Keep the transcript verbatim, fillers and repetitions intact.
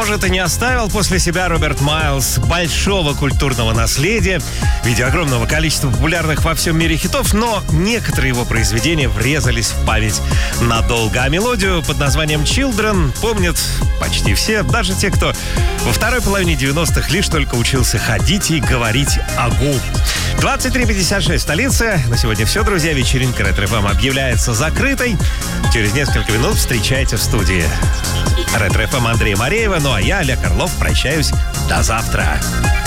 Может, и не оставил после себя Роберт Майлз большого культурного наследия в виде огромного количества популярных во всем мире хитов, но некоторые его произведения врезались в память надолго. А мелодию под названием «Children» помнят почти все, даже те, кто во второй половине девяностых лишь только учился ходить и говорить «агу». двадцать три пятьдесят шесть столица. На сегодня все, друзья. Вечеринка Ретро-ФМ объявляется закрытой. Через несколько минут встречайте в студии Ретро-ФМ Андрея Мареева. Ну а я, Олег Орлов, прощаюсь до завтра.